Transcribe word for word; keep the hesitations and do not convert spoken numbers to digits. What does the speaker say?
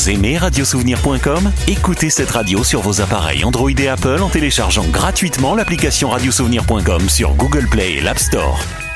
Vous aimez radiosouvenir point com? Écoutez cette radio sur vos appareils Android et Apple en téléchargeant gratuitement l'application radiosouvenir point com sur Google Play et l'App Store.